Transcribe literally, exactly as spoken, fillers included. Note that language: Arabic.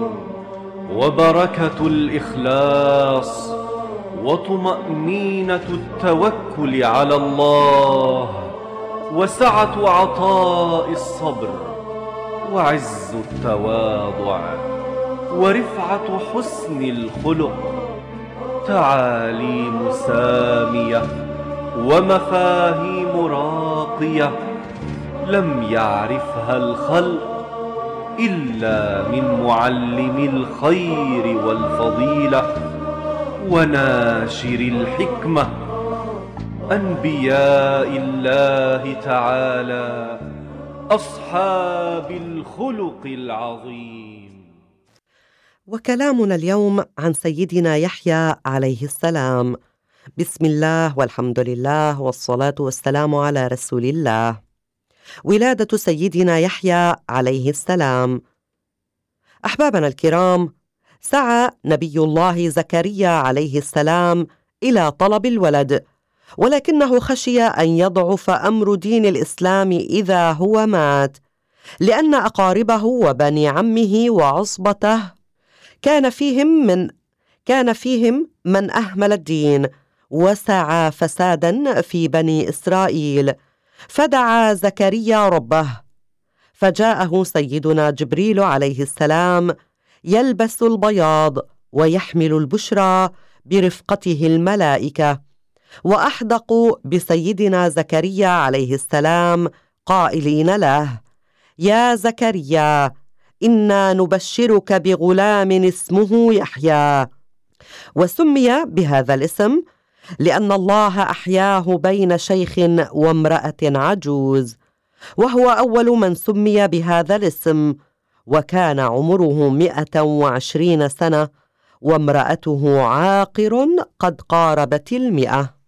وبركة الإخلاص وطمأنينة التوكل على الله وسعة عطاء الصبر وعز التواضع ورفعة حسن الخلق تعاليم سامية ومفاهيم راقية لم يعرفها الخلق إلا من معلم الخير والفضيلة وناشر الحكمة أنبياء الله تعالى أصحاب الخلق العظيم. وكلامنا اليوم عن سيدنا يحيى عليه السلام. بسم الله والحمد لله والصلاة والسلام على رسول الله. ولادة سيدنا يحيى عليه السلام. أحبابنا الكرام، سعى نبي الله زكريا عليه السلام إلى طلب الولد، ولكنه خشي أن يضعف أمر دين الإسلام إذا هو مات، لأن أقاربه وبني عمه وعصبته كان فيهم من كان فيهم من أهمل الدين وسعى فسادا في بني إسرائيل. فدعا زكريا ربه، فجاءه سيدنا جبريل عليه السلام يلبس البياض ويحمل البشرى برفقته الملائكة، وأحدقوا بسيدنا زكريا عليه السلام قائلين له: يا زكريا، إنا نبشرك بغلام اسمه يحيى. وسمي بهذا الاسم لأن الله أحياه بين شيخ وامرأة عجوز، وهو أول من سمي بهذا الاسم، وكان عمره مئة وعشرين سنة، وامرأته عاقر قد قاربت المئة.